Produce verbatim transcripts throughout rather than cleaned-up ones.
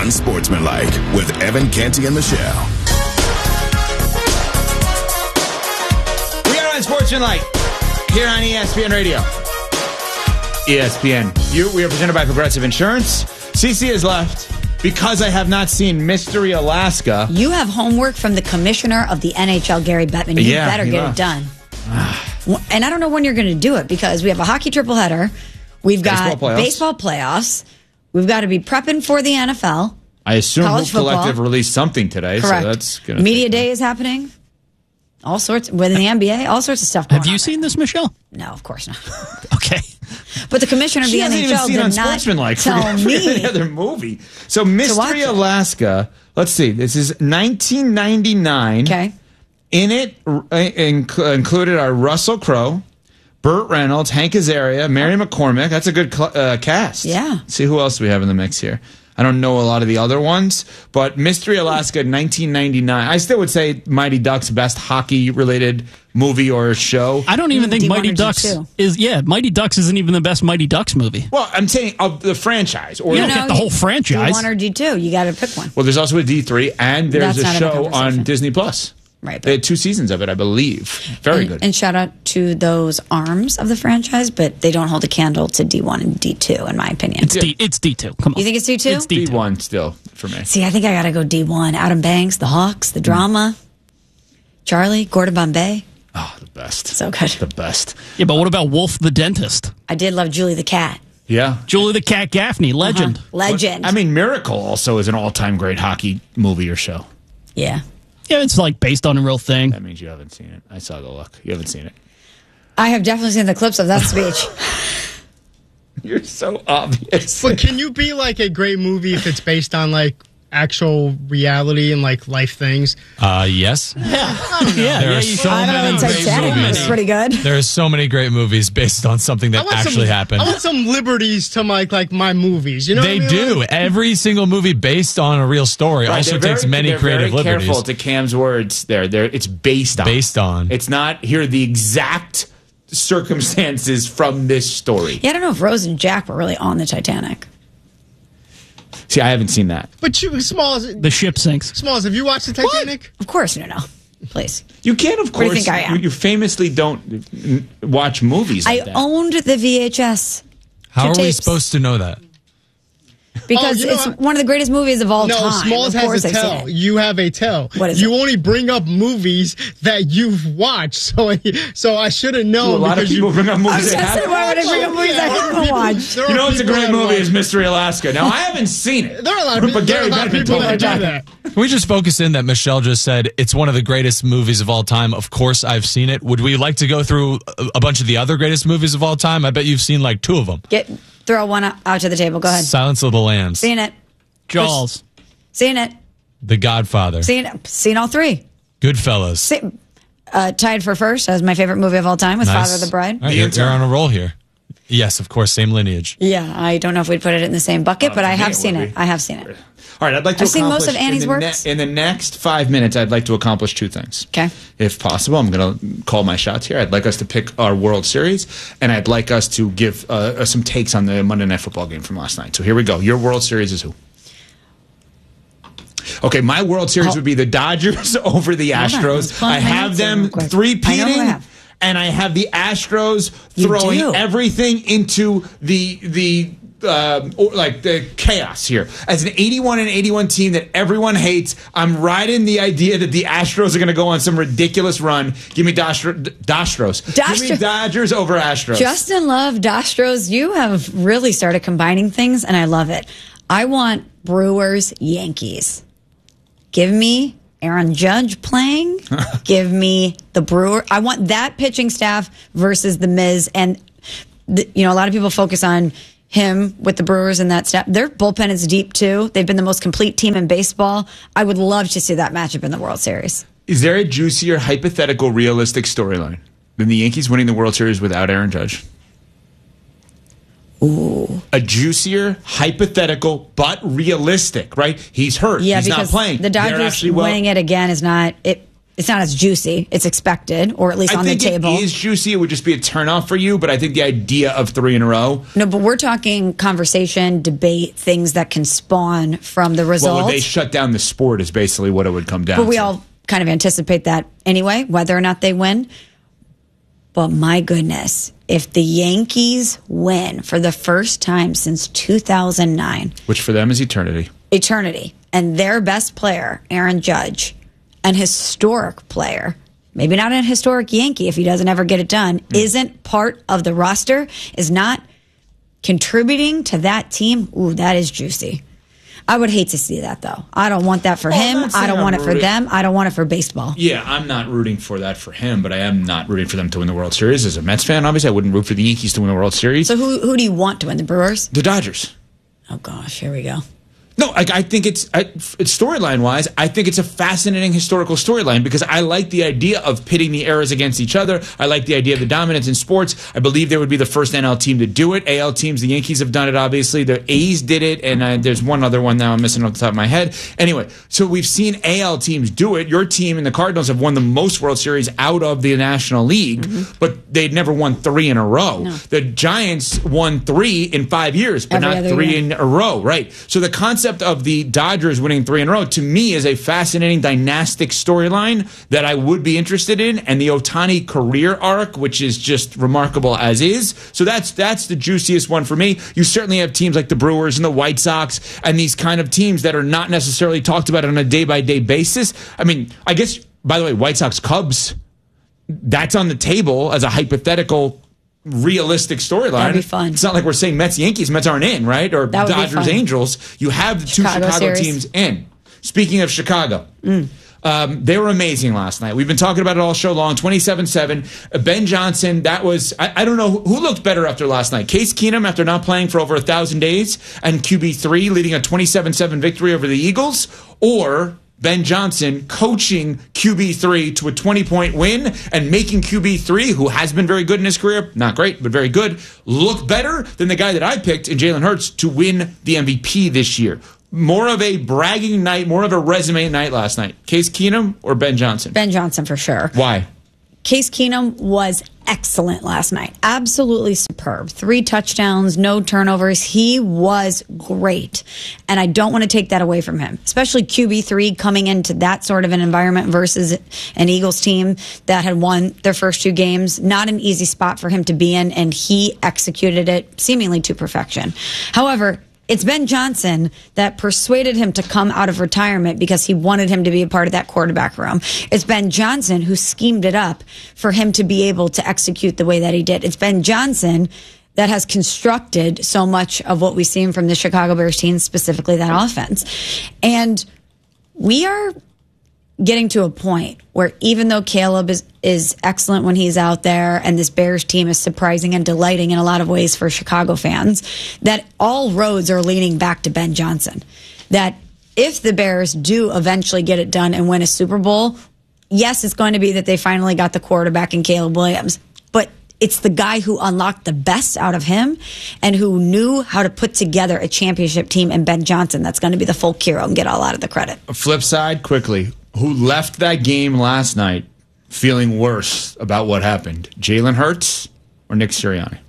Unsportsmanlike with Evan Canty and Michelle. We are Unsportsmanlike here on E S P N Radio. E S P N. You, we are presented by Progressive Insurance. Cece has left because I have not seen Mystery Alaska. You have homework from the commissioner of the N H L, Gary Bettman. You Yeah, better he get left. it done. And I don't know when you're going to do it because we have a hockey triple header. We've got Baseball playoffs. baseball playoffs. We've got to be prepping for the N F L. I assume Hoop College football. Collective released something today, Correct. so that's going to Media Day is happening. All sorts within the N B A, all sorts of stuff going Have you on seen this, Michelle? there. No, of course not. Okay. But the commissioner of She the hasn't N H even L seen did not Unsportsmanlike tell for, me. for any other movie. So watch Mystery it. Alaska, let's see, this is nineteen ninety-nine. Okay. In it uh, inc- included are Russell Crowe, Burt Reynolds, Hank Azaria, Mary McCormick. That's a good cl- uh, cast. Yeah. See who else we have in the mix here. I don't know a lot of the other ones, but Mystery Alaska, nineteen ninety-nine. I still would say Mighty Ducks best hockey-related movie or show. I don't even Mm, think D one Mighty or D Ducks two. is, yeah, Mighty Ducks isn't even the best Mighty Ducks movie. Well, I'm saying of the franchise. Or You don't get the whole franchise. D one or D two. You got to pick one. Well, there's also a D three, and there's That's a not in the show on conversation. Disney Plus. Right. They had two seasons of it, I believe. Very and, good. And shout out to those arms of the franchise, but they don't hold a candle to D one and D two, in my opinion. It's, D, it's D two. Come on. You think it's D two? It's D two. D one still for me. See, I think I got to go D one. Adam Banks, the Hawks, the drama, Charlie, Gordon Bombay. Oh, the best. So good. The best. Yeah, but what about Wolf the Dentist? I did love Julie the Cat. Yeah. Julie the Cat Gaffney, legend. Uh-huh. Legend. I mean, Miracle also is an all-time great hockey movie or show. yeah. Yeah, it's like based on a real thing. That means you haven't seen it. I saw the look. You haven't seen it. I have definitely seen the clips of that speech. You're so obvious. But can you be like a great movie if it's based on like actual reality and like life things? Uh, yes. Yeah, There yeah, are you so I don't know, many great Titanic was movies. pretty good. There are so many great movies based on something I that want actually some, happened. I want some liberties to my like my movies. You know, They what I mean? do. Like, Every single movie based on a real story Right, also they're takes very- many they're creative very liberties. careful to Cam's words there. They're, it's based on. Based on. It's not here are the exact circumstances from this story. Yeah, I don't know if Rose and Jack were really on the Titanic. See, I haven't seen that. But you, Smalls, The ship sinks. Smalls, have you watched the Titanic? Of course, no, no. Please. You can, of What do you course. think I am? You, you famously don't mm, watch movies like I that. owned the V H S How two are we tapes. supposed to know that? because Oh, you know it's what? one of the greatest movies of all No, time. Smalls of course has a I've seen tell. it. You have a tell. What is you it? only bring up movies that you've watched, so so I should have known. a lot of because people you, bring up I movies was they going to say, haven't. why would I bring up movies I Yeah, there are haven't people- watched? there are You know, it's a people great that movie watch- is Mystery Alaska. Now, I haven't seen it. There are a lot of, But people, there are Gary a lot of Bettman people told me that do about that. it. Can we just focus in that Michelle just said it's one of the greatest movies of all time? Of course, I've seen it. Would we like to go through a, a bunch of the other greatest movies of all time? I bet you've seen like two of them. Get throw one out out to the table. Go ahead. Silence of the Lambs, Seen it. Jaws. Seen it. The Godfather, Seen it. Seen all three. Goodfellas. See, uh, tied for first as my favorite movie of all time with Nice. Father of the Bride. All right, you're, you're on a roll here. Yes, of course, same lineage. Yeah, I don't know if we'd put it in the same bucket, Uh, but I for me have it seen would it. be. I have seen it. All right, I'd like to I've seen most accomplish of Annie's in the, works. in the next five minutes, I'd like to accomplish two things. Okay. If possible, I'm going to call my shots here. I'd like us to pick our World Series, and I'd like us to give uh, some takes on the Monday Night Football game from last night. So here we go. Your World Series is who? Okay, my World Series Oh. would be the Dodgers over the Hold on, let's Astros. pull I my have notes in them real quick. I know three-peating, who I have. and I have the Astros You throwing do. everything into the the um, or like the chaos here. As an eighty-one and eighty-one team that everyone hates, I'm riding the idea that the Astros are going to go on some ridiculous run. Give me Dostro- Dostros. Give me Dostro- Dodgers over Astros. Justin Love, Dostros, you have really started combining things, and I love it. I want Brewers, Yankees. Give me Aaron Judge playing. Give me the Brewer. I want that pitching staff versus the Miz. And, the, you know, a lot of people focus on him with the Brewers and that staff. Their bullpen is deep, too. They've been the most complete team in baseball. I would love to see that matchup in the World Series. Is there a juicier, hypothetical, realistic storyline than the Yankees winning the World Series without Aaron Judge? Ooh. A juicier, hypothetical, but realistic, right? He's hurt. Yeah, He's because not playing. the They're Dodgers actually well- winning it again is not it. It's not as juicy. It's expected, or at least I on the think table. it is juicy. It would just be a turnoff for you, but I think the idea of three in a row. No, but we're talking conversation, debate, things that can spawn from the Well, result. would they shut down the sport is basically what it would come down but we to. all kind of anticipate that anyway, whether or not they win. But my goodness, if the Yankees win for the first time since two thousand nine, Which for them is eternity. eternity, and their best player, Aaron Judge, an historic player, maybe not a historic Yankee if he doesn't ever get it done, mm. isn't part of the roster, is not contributing to that team, ooh, that is juicy. I would hate to see that, though. I don't want that for well, him. I don't I'm want it for rooting. them. I don't want it for baseball. Yeah, I'm not rooting for that for him, but I am not rooting for them to win the World Series. As a Mets fan, obviously, I wouldn't root for the Yankees to win the World Series. So who who do you want to win? The Brewers? The Dodgers. Oh, gosh, here we go. No, I, I think it's, I, it's storyline wise, I think it's a fascinating historical storyline because I like the idea of pitting the eras against each other. I like the idea of the dominance in sports. I believe they would be the first N L team to do it. A L teams, the Yankees have done it, obviously. The A's did it, and uh, there's one other one now I'm missing off the top of my head. Anyway, so we've seen A L teams do it. Your team and the Cardinals have won the most World Series out of the National League, mm-hmm. but they'd never won three in a row. No. The Giants won three in five years, but Every not other three year. in a row, right? So the concept of the Dodgers winning three in a row, to me, is a fascinating dynastic storyline that I would be interested in, and the Ohtani career arc, which is just remarkable as is. So that's that's the juiciest one for me. You certainly have teams like the Brewers and the White Sox and these kind of teams that are not necessarily talked about on a day-by-day basis. I mean, I guess, by the way, White Sox Cubs, that's on the table as a hypothetical realistic storyline. That'd be fun. It's not like we're saying Mets Yankees. Mets aren't in, right? Or That would be Dodgers fun. Angels. You have the two Chicago Chicago series. teams in. Speaking of Chicago, Mm. um, they were amazing last night. We've been talking about it all show long. twenty-seven seven. Uh, Ben Johnson, that was, I, I don't know, who, who looked better after last night? Case Keenum after not playing for over a thousand days and Q B three leading a twenty-seven seven victory over the Eagles? Or Ben Johnson coaching Q B three to a twenty-point win and making Q B three, who has been very good in his career, not great, but very good, look better than the guy that I picked in Jalen Hurts to win the M V P this year. More of a bragging night, more of a resume night last night. Case Keenum or Ben Johnson? Ben Johnson for sure. Why? Case Keenum was excellent last night. Absolutely superb. Three touchdowns, no turnovers. He was great. And I don't want to take that away from him, especially Q B three coming into that sort of an environment versus an Eagles team that had won their first two games. Not an easy spot for him to be in, and he executed it seemingly to perfection. However, it's Ben Johnson that persuaded him to come out of retirement because he wanted him to be a part of that quarterback room. It's Ben Johnson who schemed it up for him to be able to execute the way that he did. It's Ben Johnson that has constructed so much of what we've seen from the Chicago Bears team, specifically that offense. And we are getting to a point where even though Caleb is, is excellent when he's out there and this Bears team is surprising and delighting in a lot of ways for Chicago fans, that all roads are leaning back to Ben Johnson. That if the Bears do eventually get it done and win a Super Bowl, yes, it's going to be that they finally got the quarterback in Caleb Williams, but it's the guy who unlocked the best out of him and who knew how to put together a championship team in Ben Johnson that's going to be the full hero and get all out of the credit. Flip side, quickly. Who left that game last night feeling worse about what happened? Jalen Hurts or Nick Sirianni?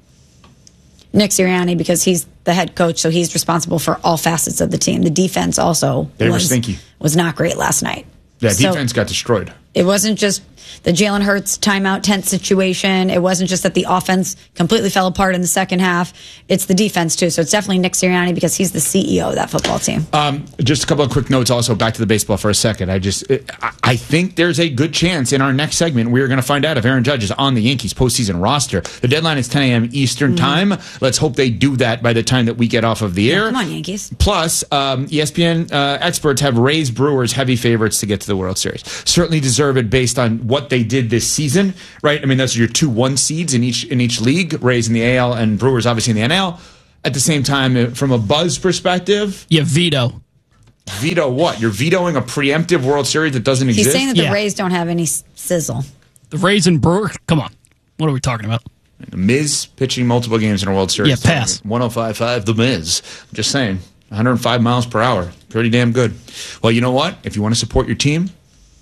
Nick Sirianni, because he's the head coach, so he's responsible for all facets of the team. The defense also They were was, stinky. was not great last night. That So- defense got destroyed. It wasn't just the Jalen Hurts timeout tent situation. It wasn't just that the offense completely fell apart in the second half. It's the defense, too. So it's definitely Nick Sirianni because he's the C E O of that football team. Um, just a couple of quick notes also back to the baseball for a second. I just, I- I think there's a good chance in our next segment we're going to find out if Aaron Judge is on the Yankees postseason roster. The deadline is ten a.m. Eastern Mm-hmm. time. Let's hope they do that by the time that we get off of the air. Come on, Yankees. Plus, um, E S P N uh, experts have raised Brewers heavy favorites to get to the World Series. Certainly deserve it based on what they did this season, right? I mean, those are your two one seeds in each in each league, Rays in the A L and Brewers obviously in the N L. At the same time, from a buzz perspective, Yeah, veto. veto what? You're vetoing a preemptive World Series that doesn't He's exist? saying that the Yeah. Rays don't have any s- sizzle. The Rays and Brewer. Come on. What are we talking about? The Miz pitching multiple games in a World Series. Yeah, pass. one oh five point five, The Miz. I'm just saying, one hundred five miles per hour. Pretty damn good. Well, you know what? If you want to support your team,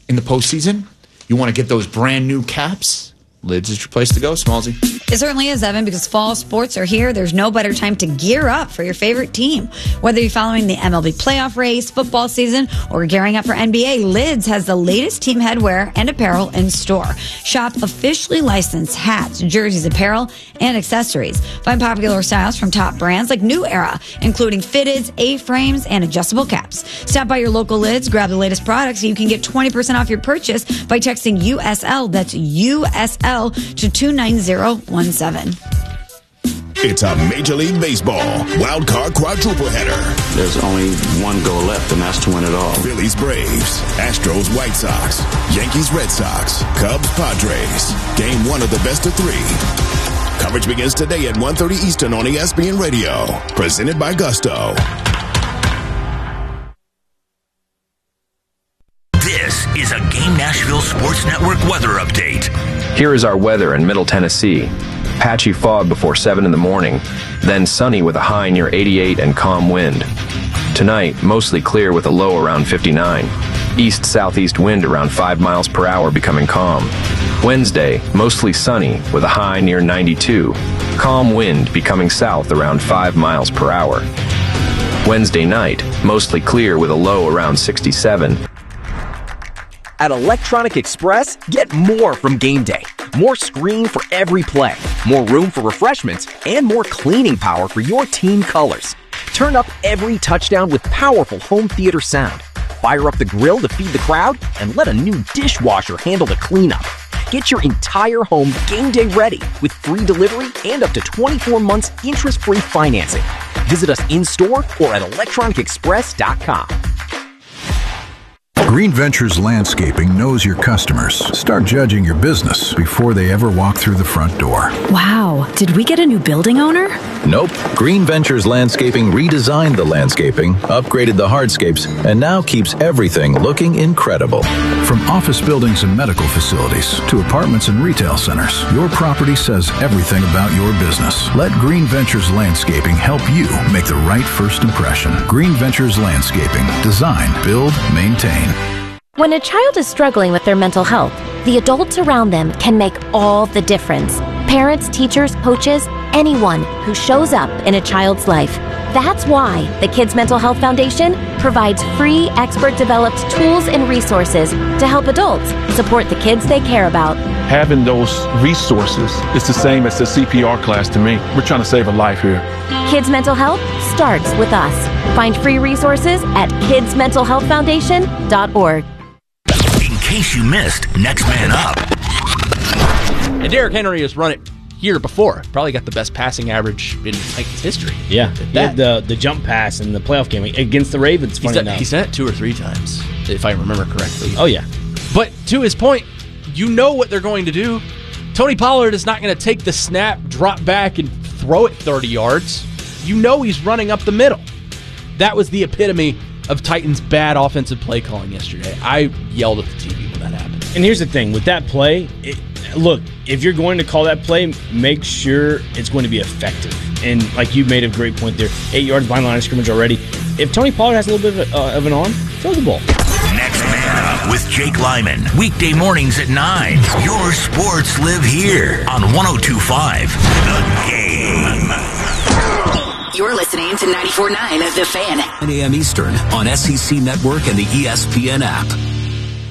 in the postseason? You want to get those brand new caps? Lids is your place to go, Smallsy. It certainly is, Evan, because fall sports are here. There's no better time to gear up for your favorite team. Whether you're following the M L B playoff race, football season, or gearing up for N B A, Lids has the latest team headwear and apparel in store. Shop officially licensed hats, jerseys, apparel, and accessories. Find popular styles from top brands like New Era, including fitteds, A-frames, and adjustable caps. Stop by your local Lids, grab the latest products, so you can get twenty percent off your purchase by texting U S L. That's U S L to two nine zero one seven. It's a Major League Baseball wild card quadruple header. There's only one goal left, and that's to win it all. Phillies Braves, Astros White Sox, Yankees Red Sox, Cubs Padres. Game one of the best of three. Coverage begins today at one thirty Eastern on E S P N Radio. Presented by Gusto. This is a Game Nashville Sports Network weather update. Here is our weather in Middle Tennessee. Patchy fog before seven in the morning, then sunny with a high near eighty-eight and calm wind. Tonight, mostly clear with a low around fifty-nine. East-southeast wind around five miles per hour becoming calm. Wednesday, mostly sunny with a high near ninety-two. Calm wind becoming south around five miles per hour. Wednesday night, mostly clear with a low around sixty-seven. At Electronic Express, get more from game day. More screen for every play, more room for refreshments, and more cleaning power for your team colors. Turn up every touchdown with powerful home theater sound. Fire up the grill to feed the crowd, and let a new dishwasher handle the cleanup. Get your entire home game day ready with free delivery and up to twenty-four months interest-free financing. Visit us in-store or at electronic express dot com. Green Ventures Landscaping knows your customers. Start judging your business before they ever walk through the front door. Wow, did we get a new building owner? Nope. Green Ventures Landscaping redesigned the landscaping, upgraded the hardscapes, and now keeps everything looking incredible. From office buildings and medical facilities to apartments and retail centers, your property says everything about your business. Let Green Ventures Landscaping help you make the right first impression. Green Ventures Landscaping. Design, build, maintain. When a child is struggling with their mental health, the adults around them can make all the difference. Parents, teachers, coaches, anyone who shows up in a child's life. That's why the Kids Mental Health Foundation provides free, expert-developed tools and resources to help adults support the kids they care about. Having those resources is the same as the C P R class to me. We're trying to save a life here. Kids Mental Health starts with us. Find free resources at kids mental health foundation dot org. In case you missed Next Man Up. And Derrick Henry has run it here before. Probably got the best passing average in Titans history. Yeah, he had the, the jump pass in the playoff game against the Ravens, funny he's done, enough. He's done it two or three times, if I remember correctly. Oh, yeah. But to his point, you know what they're going to do. Tony Pollard is not going to take the snap, drop back, and throw it thirty yards. You know he's running up the middle. That was the epitome of Titans' bad offensive play calling yesterday. I yelled at the T V when that happened. And here's the thing. With that play, it, look, if you're going to call that play, make sure it's going to be effective. And like you made a great point there, eight yards behind the line of scrimmage already. If Tony Pollard has a little bit of, uh, of an arm, throw the ball. Next Man Up with Jake Lyman. Weekday mornings at nine. Your sports live here on one oh two point five The Game. You're listening to ninety-four point nine of The Fan. nine a.m. Eastern on S E C Network and the E S P N app.